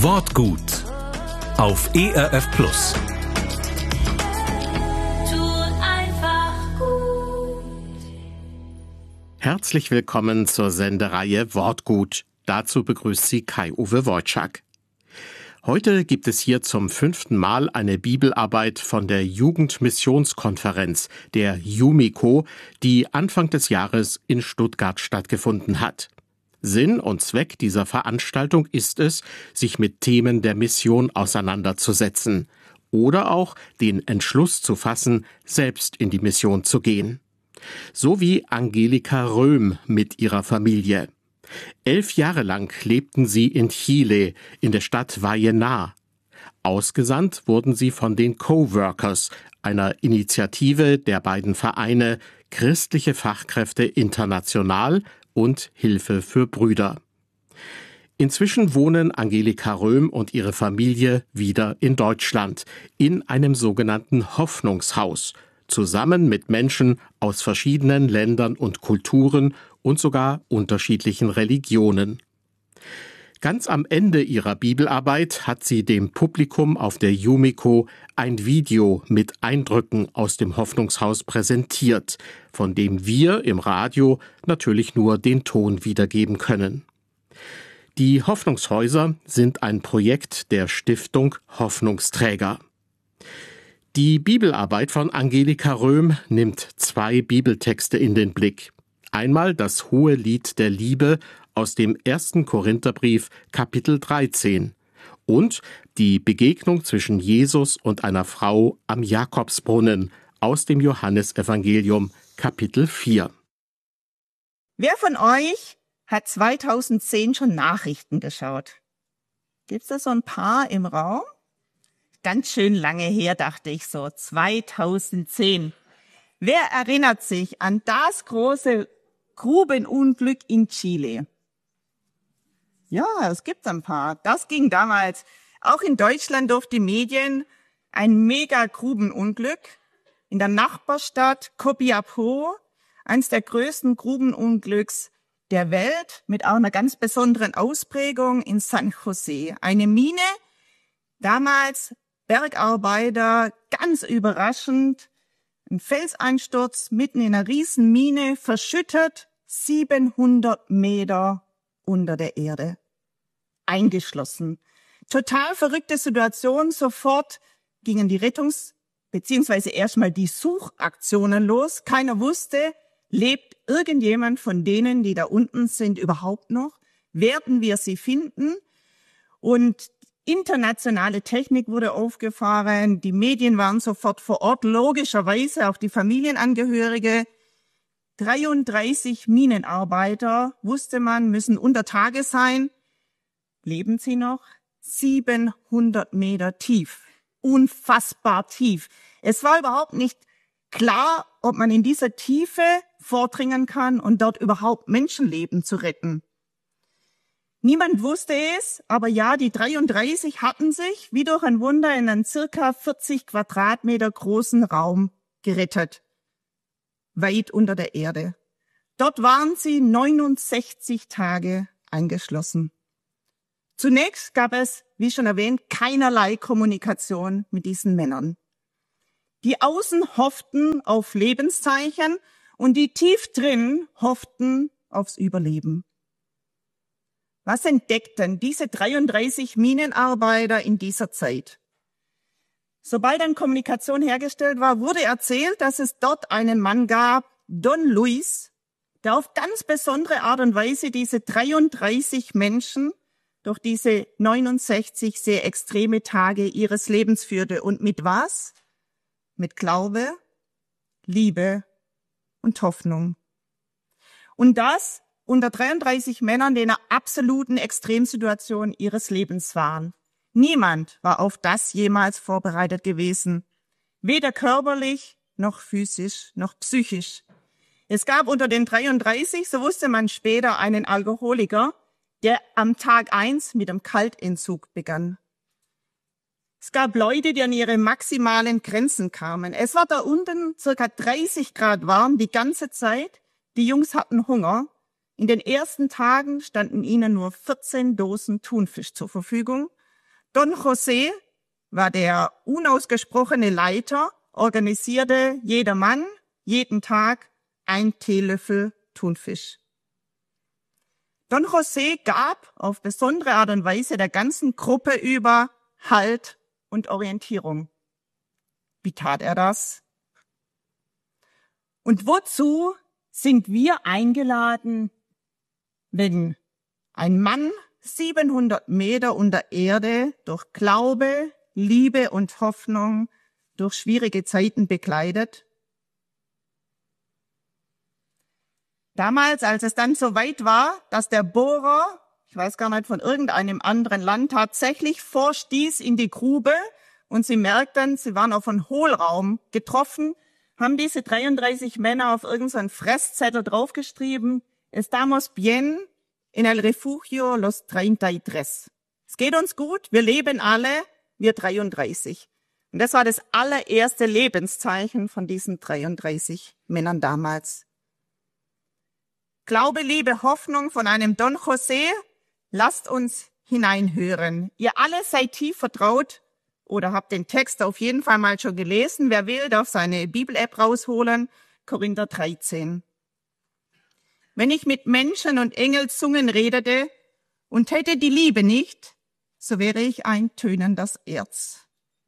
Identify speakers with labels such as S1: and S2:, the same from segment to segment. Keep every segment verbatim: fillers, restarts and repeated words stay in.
S1: Wortgut auf E R F Plus.
S2: Herzlich willkommen zur Sendereihe Wortgut. Dazu begrüßt Sie Kai-Uwe Wojczak. Heute gibt es hier zum fünften Mal eine Bibelarbeit von der Jugendmissionskonferenz, der JUMICO, die Anfang des Jahres in Stuttgart stattgefunden hat. Sinn und Zweck dieser Veranstaltung ist es, sich mit Themen der Mission auseinanderzusetzen oder auch den Entschluss zu fassen, selbst in die Mission zu gehen. So wie Angelika Röhm mit ihrer Familie. Elf Jahre lang lebten sie in Chile, in der Stadt Vallenar. Ausgesandt wurden sie von den Coworkers, einer Initiative der beiden Vereine Christliche Fachkräfte International und Hilfe für Brüder. Inzwischen wohnen Angelika Röhm und ihre Familie wieder in Deutschland, in einem sogenannten Hoffnungshaus, zusammen mit Menschen aus verschiedenen Ländern und Kulturen und sogar unterschiedlichen Religionen. Ganz am Ende ihrer Bibelarbeit hat sie dem Publikum auf der JUMICO ein Video mit Eindrücken aus dem Hoffnungshaus präsentiert, von dem wir im Radio natürlich nur den Ton wiedergeben können. Die Hoffnungshäuser sind ein Projekt der Stiftung Hoffnungsträger. Die Bibelarbeit von Angelika Röhm nimmt zwei Bibeltexte in den Blick. Einmal das hohe Lied der Liebe aus dem ersten Korintherbrief Kapitel dreizehn und die Begegnung zwischen Jesus und einer Frau am Jakobsbrunnen aus dem Johannesevangelium Kapitel vier.
S3: Wer von euch hat zweitausendzehn schon Nachrichten geschaut? Gibt's da so ein paar im Raum? Ganz schön lange her, dachte ich so, zweitausendzehn. Wer erinnert sich an das große Grubenunglück in Chile? Ja, es gibt ein paar. Das ging damals auch in Deutschland durch die Medien. Ein Mega-Grubenunglück in der Nachbarstadt Copiapó, eines der größten Grubenunglücks der Welt, mit auch einer ganz besonderen Ausprägung in San José. Eine Mine, damals Bergarbeiter, ganz überraschend, ein Felseinsturz mitten in einer riesen Mine, verschüttet, siebenhundert Meter unter der Erde, eingeschlossen. Total verrückte Situation, sofort gingen die Rettungs- beziehungsweise erstmal die Suchaktionen los. Keiner wusste, lebt irgendjemand von denen, die da unten sind, überhaupt noch? Werden wir sie finden? Und internationale Technik wurde aufgefahren, die Medien waren sofort vor Ort, logischerweise auch die Familienangehörige. dreiunddreißig Minenarbeiter, wusste man, müssen unter Tage sein. Leben sie noch? siebenhundert Meter tief. Unfassbar tief. Es war überhaupt nicht klar, ob man in dieser Tiefe vordringen kann und dort überhaupt Menschenleben zu retten. Niemand wusste es, aber ja, die dreiunddreißig hatten sich wie durch ein Wunder in einen circa vierzig Quadratmeter großen Raum gerettet. Weit unter der Erde. Dort waren sie neunundsechzig Tage eingeschlossen. Zunächst gab es, wie schon erwähnt, keinerlei Kommunikation mit diesen Männern. Die Außen hofften auf Lebenszeichen und die tief drin hofften aufs Überleben. Was entdeckten diese dreiunddreißig Minenarbeiter in dieser Zeit? Sobald dann Kommunikation hergestellt war, wurde erzählt, dass es dort einen Mann gab, Don Luis, der auf ganz besondere Art und Weise diese dreiunddreißig Menschen durch diese neunundsechzig sehr extreme Tage ihres Lebens führte. Und mit was? Mit Glaube, Liebe und Hoffnung. Und das unter dreiunddreißig Männern, die in einer absoluten Extremsituation ihres Lebens waren. Niemand war auf das jemals vorbereitet gewesen. Weder körperlich, noch physisch, noch psychisch. Es gab unter den dreiunddreißig, so wusste man später, einen Alkoholiker, der am Tag eins mit einem Kaltentzug begann. Es gab Leute, die an ihre maximalen Grenzen kamen. Es war da unten circa dreißig Grad warm die ganze Zeit. Die Jungs hatten Hunger. In den ersten Tagen standen ihnen nur vierzehn Dosen Thunfisch zur Verfügung Don José war der unausgesprochene Leiter, organisierte jeder Mann jeden Tag ein Teelöffel Thunfisch. Don José gab auf besondere Art und Weise der ganzen Gruppe über Halt und Orientierung. Wie tat er das? Und wozu sind wir eingeladen, wenn ein Mann siebenhundert Meter unter Erde durch Glaube, Liebe und Hoffnung durch schwierige Zeiten begleitet? Damals, als es dann so weit war, dass der Bohrer, ich weiß gar nicht, von irgendeinem anderen Land tatsächlich vorstieß in die Grube und sie merkten, sie waren auf einen Hohlraum getroffen, haben diese dreiunddreißig Männer auf irgendeinen Fresszettel draufgeschrieben: Estamos bien en el refugio los treinta y tres. Es geht uns gut, wir leben alle, wir dreiunddreißig. Und das war das allererste Lebenszeichen von diesen dreiunddreißig Männern damals. Glaube, Liebe, Hoffnung von einem Don José, lasst uns hineinhören. Ihr alle seid tief vertraut oder habt den Text auf jeden Fall mal schon gelesen. Wer will, darf seine Bibel-App rausholen. Korinther dreizehn. Wenn ich mit Menschen und Engelzungen redete und hätte die Liebe nicht, so wäre ich ein tönendes Erz,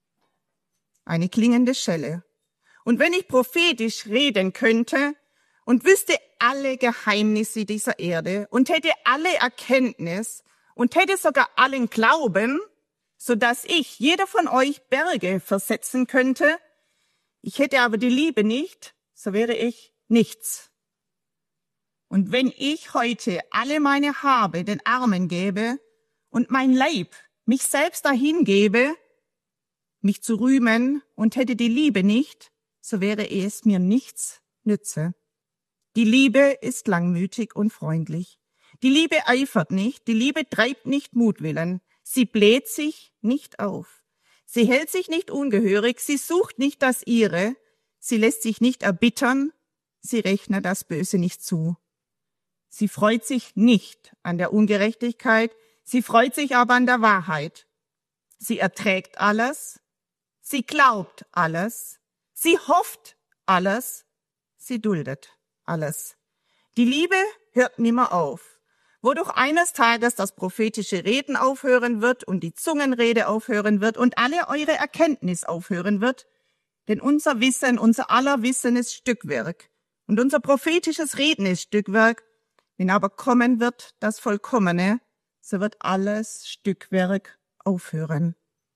S3: eine klingende Schelle. Und wenn ich prophetisch reden könnte und wüsste alle Geheimnisse dieser Erde und hätte alle Erkenntnis und hätte sogar allen Glauben, so dass ich, jeder von euch, Berge versetzen könnte, ich hätte aber die Liebe nicht, so wäre ich nichts. Und wenn ich heute alle meine Habe den Armen gebe und mein Leib mich selbst dahin gebe, mich zu rühmen und hätte die Liebe nicht, so wäre es mir nichts nütze. Die Liebe ist langmütig und freundlich. Die Liebe eifert nicht, die Liebe treibt nicht Mutwillen. Sie bläht sich nicht auf. Sie hält sich nicht ungehörig, sie sucht nicht das Ihre, sie lässt sich nicht erbittern, sie rechnet das Böse nicht zu. Sie freut sich nicht an der Ungerechtigkeit, sie freut sich aber an der Wahrheit. Sie erträgt alles, sie glaubt alles, sie hofft alles, sie duldet alles. Die Liebe hört nimmer auf. Wodurch eines Tages das prophetische Reden aufhören wird und die Zungenrede aufhören wird und alle eure Erkenntnis aufhören wird, denn unser Wissen, unser aller Wissen ist Stückwerk und unser prophetisches Reden ist Stückwerk. Wenn aber kommen wird das Vollkommene, so wird alles Stückwerk aufhören.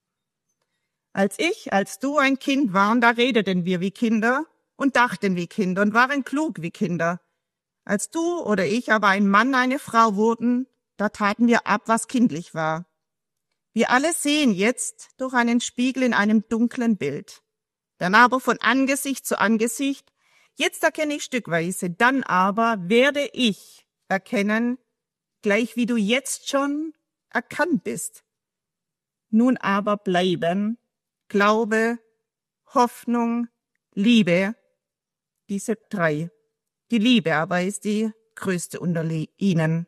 S3: Als ich, als du ein Kind waren, da redeten wir wie Kinder und dachten wie Kinder und waren klug wie Kinder. Als du oder ich aber ein Mann, eine Frau wurden, da taten wir ab, was kindlich war. Wir alle sehen jetzt durch einen Spiegel in einem dunklen Bild. Dann aber von Angesicht zu Angesicht. Jetzt erkenne ich stückweise, dann aber werde ich erkennen, gleich wie du jetzt schon erkannt bist. Nun aber bleiben Glaube, Hoffnung, Liebe, diese drei. Die Liebe aber ist die größte unter ihnen.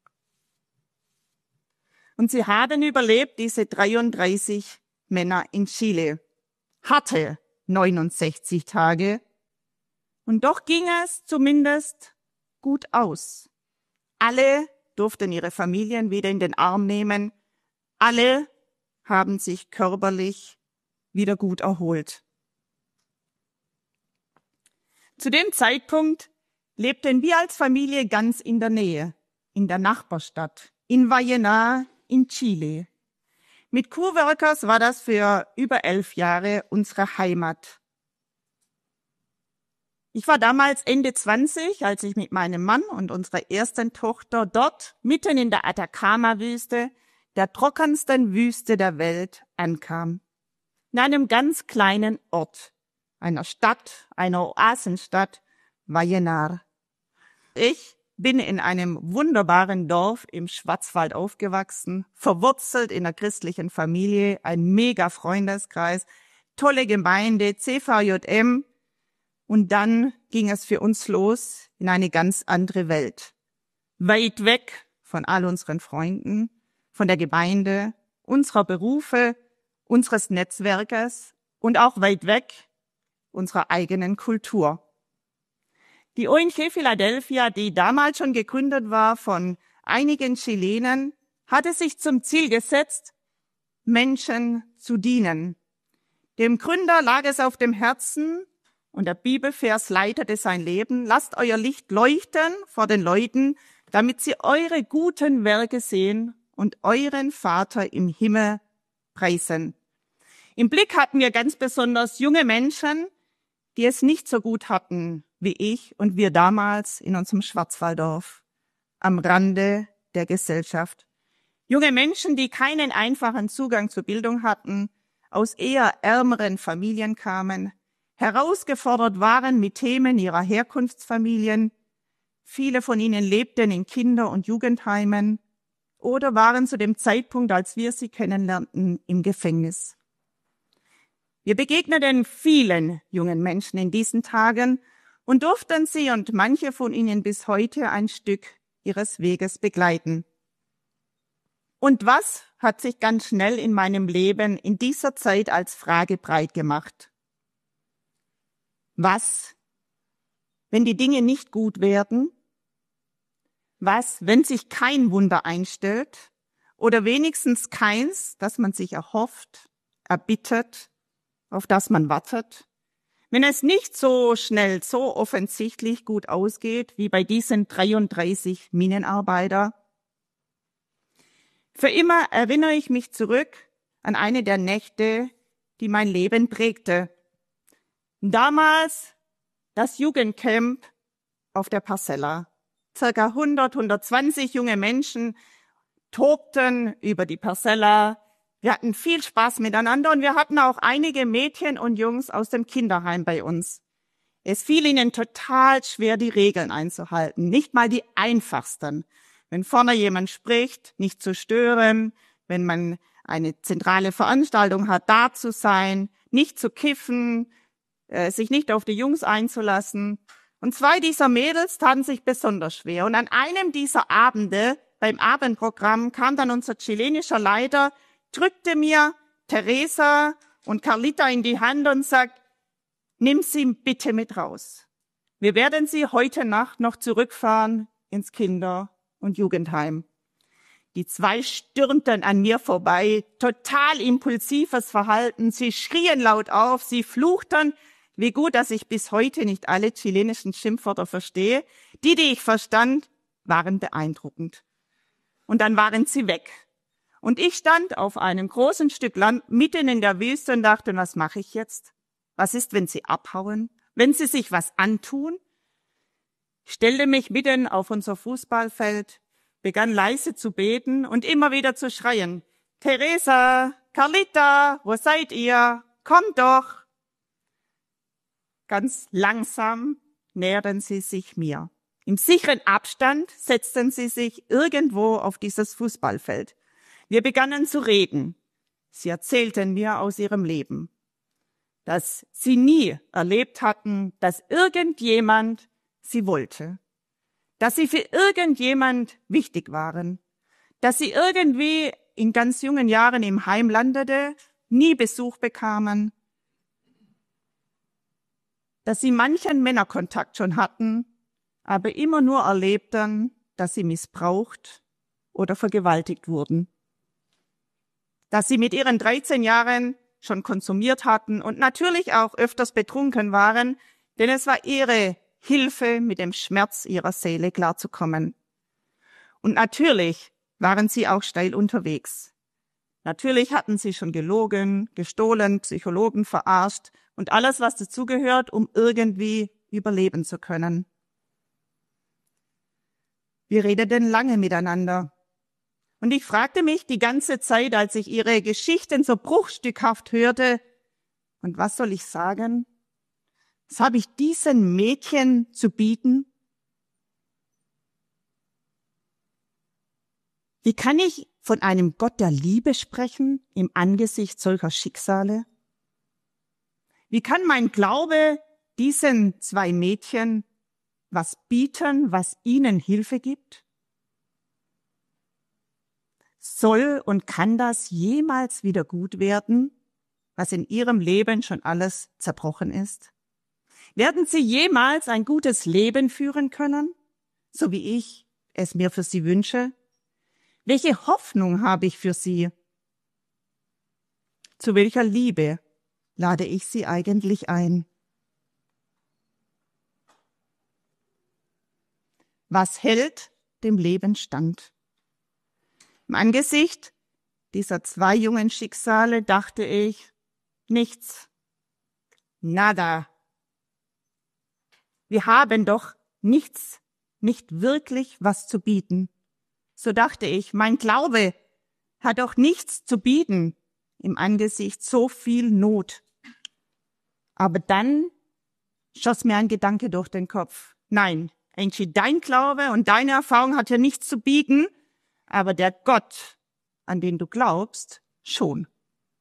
S3: Und sie haben überlebt, diese dreiunddreißig Männer in Chile. Harte neunundsechzig Tage. Und doch ging es zumindest gut aus. Alle durften ihre Familien wieder in den Arm nehmen. Alle haben sich körperlich wieder gut erholt. Zu dem Zeitpunkt lebten wir als Familie ganz in der Nähe, in der Nachbarstadt, in Vallenar in Chile. Mit Coworkers war das für über elf Jahre unsere Heimat. Ich war damals Ende zwanzig, als ich mit meinem Mann und unserer ersten Tochter dort mitten in der Atacama-Wüste, der trockensten Wüste der Welt, ankam. In einem ganz kleinen Ort, einer Stadt, einer Oasenstadt, Vallenar. Ich bin in einem wunderbaren Dorf im Schwarzwald aufgewachsen, verwurzelt in einer christlichen Familie, ein mega Freundeskreis, tolle Gemeinde, C V J M. Und dann ging es für uns los in eine ganz andere Welt. Weit weg von all unseren Freunden, von der Gemeinde unserer Berufe, unseres Netzwerkes und auch weit weg unserer eigenen Kultur. Die O N G Philadelphia, die damals schon gegründet war von einigen Chilenen, hatte sich zum Ziel gesetzt, Menschen zu dienen. Dem Gründer lag es auf dem Herzen und der Bibelvers leitete sein Leben: Lasst euer Licht leuchten vor den Leuten, damit sie eure guten Werke sehen und euren Vater im Himmel preisen. Im Blick hatten wir ganz besonders junge Menschen, die es nicht so gut hatten wie ich und wir damals in unserem Schwarzwalddorf, am Rande der Gesellschaft. Junge Menschen, die keinen einfachen Zugang zur Bildung hatten, aus eher ärmeren Familien kamen, herausgefordert waren mit Themen ihrer Herkunftsfamilien. Viele von ihnen lebten in Kinder- und Jugendheimen oder waren zu dem Zeitpunkt, als wir sie kennenlernten, im Gefängnis. Wir begegneten vielen jungen Menschen in diesen Tagen und durften sie und manche von ihnen bis heute ein Stück ihres Weges begleiten. Und was hat sich ganz schnell in meinem Leben in dieser Zeit als Frage breit gemacht? Was, wenn die Dinge nicht gut werden? Was, wenn sich kein Wunder einstellt oder wenigstens keins, das man sich erhofft, erbittert, auf das man wartet? Wenn es nicht so schnell, so offensichtlich gut ausgeht wie bei diesen dreiunddreißig Minenarbeiter? Für immer erinnere ich mich zurück an eine der Nächte, die mein Leben prägte. Damals das Jugendcamp auf der Parcella. Circa hundert, hundertzwanzig junge Menschen tobten über die Parcella. Wir hatten viel Spaß miteinander und wir hatten auch einige Mädchen und Jungs aus dem Kinderheim bei uns. Es fiel ihnen total schwer, die Regeln einzuhalten, nicht mal die einfachsten. Wenn vorne jemand spricht, nicht zu stören, wenn man eine zentrale Veranstaltung hat, da zu sein, nicht zu kiffen, äh, sich nicht auf die Jungs einzulassen. Und zwei dieser Mädels taten sich besonders schwer. Und an einem dieser Abende, beim Abendprogramm, kam dann unser chilenischer Leiter, drückte mir Teresa und Carlita in die Hand und sagt: Nimm sie bitte mit raus. Wir werden sie heute Nacht noch zurückfahren ins Kinder- und Jugendheim. Die zwei stürmten an mir vorbei, total impulsives Verhalten. Sie schrien laut auf, sie fluchten. Wie gut, dass ich bis heute nicht alle chilenischen Schimpfwörter verstehe. Die, die ich verstand, waren beeindruckend. Und dann waren sie weg. Und ich stand auf einem großen Stück Land mitten in der Wüste und dachte: Was mache ich jetzt? Was ist, wenn sie abhauen? Wenn sie sich was antun? Ich stellte mich mitten auf unser Fußballfeld, begann leise zu beten und immer wieder zu schreien: Teresa, Carlita, wo seid ihr? Kommt doch! Ganz langsam näherten sie sich mir. Im sicheren Abstand setzten sie sich irgendwo auf dieses Fußballfeld. Wir begannen zu reden. Sie erzählten mir aus ihrem Leben, dass sie nie erlebt hatten, dass irgendjemand sie wollte, dass sie für irgendjemand wichtig waren, dass sie irgendwie in ganz jungen Jahren im Heim landete, nie Besuch bekamen, dass sie manchen Männerkontakt schon hatten, aber immer nur erlebten, dass sie missbraucht oder vergewaltigt wurden, dass sie mit ihren dreizehn Jahren schon konsumiert hatten und natürlich auch öfters betrunken waren, denn es war ihre Hilfe, mit dem Schmerz ihrer Seele klarzukommen. Und natürlich waren sie auch steil unterwegs. Natürlich hatten sie schon gelogen, gestohlen, Psychologen verarscht und alles, was dazugehört, um irgendwie überleben zu können. Wir redeten lange miteinander. Und ich fragte mich die ganze Zeit, als ich ihre Geschichten so bruchstückhaft hörte: Und was soll ich sagen? Was habe ich diesen Mädchen zu bieten? Wie kann ich von einem Gott der Liebe sprechen im Angesicht solcher Schicksale? Wie kann mein Glaube diesen zwei Mädchen was bieten, was ihnen Hilfe gibt? soll und kann das jemals wieder gut werden, was in ihrem Leben schon alles zerbrochen ist? Werden sie jemals ein gutes Leben führen können, so wie ich es mir für sie wünsche? Welche Hoffnung habe ich für sie? Zu welcher Liebe lade ich sie eigentlich ein? Was hält dem Leben stand? Im Angesicht dieser zwei jungen Schicksale dachte ich, nichts, nada. Wir haben doch nichts, nicht wirklich was zu bieten. So dachte ich, mein Glaube hat doch nichts zu bieten im Angesicht so viel Not. Aber dann schoss mir ein Gedanke durch den Kopf. Nein, Angie, dein Glaube und deine Erfahrung hat ja nichts zu bieten, aber der Gott, an den du glaubst, schon.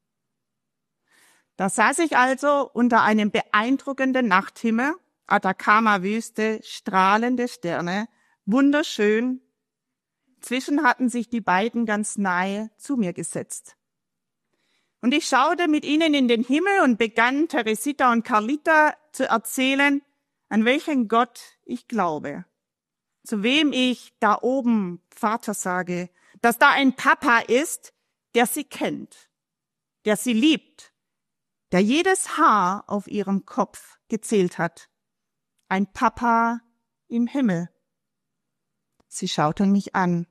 S3: Da saß ich also unter einem beeindruckenden Nachthimmel, Atacama-Wüste, strahlende Sterne, wunderschön. Inzwischen hatten sich die beiden ganz nahe zu mir gesetzt. Und ich schaute mit ihnen in den Himmel und begann Teresita und Carlita zu erzählen, an welchen Gott ich glaube, zu wem ich da oben Vater sage, dass da ein Papa ist, der sie kennt, der sie liebt, der jedes Haar auf ihrem Kopf gezählt hat. Ein Papa im Himmel. Sie schauten mich an.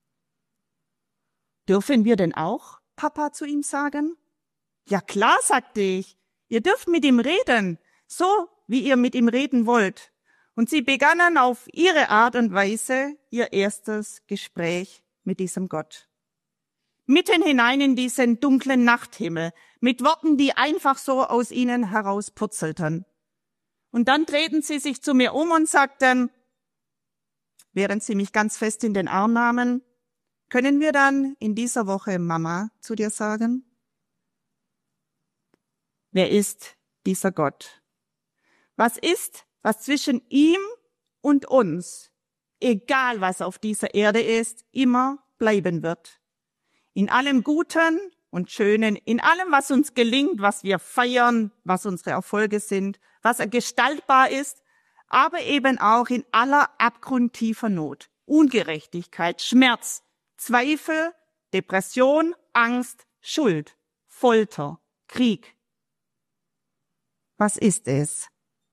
S3: Dürfen wir denn auch Papa zu ihm sagen? Ja klar, sagte ich. Ihr dürft mit ihm reden, so wie ihr mit ihm reden wollt. Und sie begannen auf ihre Art und Weise ihr erstes Gespräch mit diesem Gott. Mitten hinein in diesen dunklen Nachthimmel, mit Worten, die einfach so aus ihnen herauspurzelten. Und dann drehten sie sich zu mir um und sagten, während sie mich ganz fest in den Arm nahmen, können wir dann in dieser Woche Mama zu dir sagen? Wer ist dieser Gott? Was ist, was zwischen ihm und uns, egal was auf dieser Erde ist, immer bleiben wird? In allem Guten und Schönen, in allem, was uns gelingt, was wir feiern, was unsere Erfolge sind, was gestaltbar ist, aber eben auch in aller abgrundtiefer Not, Ungerechtigkeit, Schmerz, Zweifel, Depression, Angst, Schuld, Folter, Krieg. Was ist es?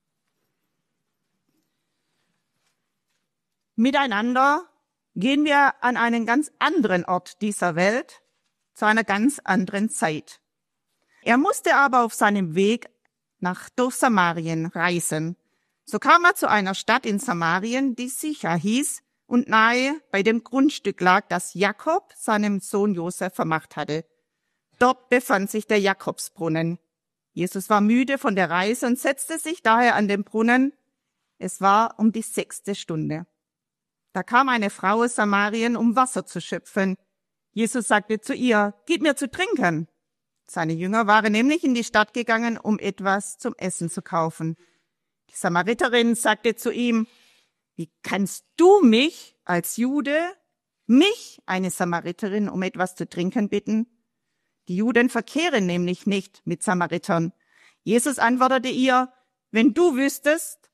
S3: Miteinander gehen wir an einen ganz anderen Ort dieser Welt, zu einer ganz anderen Zeit. Er musste aber auf seinem Weg nach durch Samarien reisen. So kam er zu einer Stadt in Samarien, die Sicher hieß und nahe bei dem Grundstück lag, das Jakob seinem Sohn Josef vermacht hatte. Dort befand sich der Jakobsbrunnen. Jesus war müde von der Reise und setzte sich daher an den Brunnen. Es war um die sechste Stunde. Da kam eine Frau aus Samarien, um Wasser zu schöpfen. Jesus sagte zu ihr, gib mir zu trinken. Seine Jünger waren nämlich in die Stadt gegangen, um etwas zum Essen zu kaufen. Die Samariterin sagte zu ihm, wie kannst du mich als Jude, mich, eine Samariterin, um etwas zu trinken bitten? Die Juden verkehren nämlich nicht mit Samaritern. Jesus antwortete ihr, wenn du wüsstest,